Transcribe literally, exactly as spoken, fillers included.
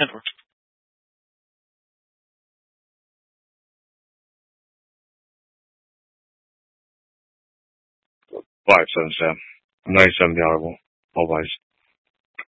不好意思，先，那一声不要不，好不好意思。